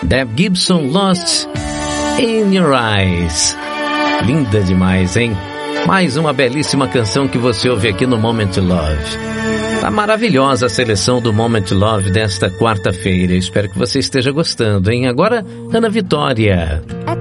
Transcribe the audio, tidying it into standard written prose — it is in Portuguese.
Deb Gibson, Lost in Your Eyes. Linda demais, hein? Mais uma belíssima canção que você ouve aqui no Moment Love. Tá maravilhosa a seleção do Moment Love desta quarta-feira. Espero que você esteja gostando, hein? Agora, Ana Vitória. É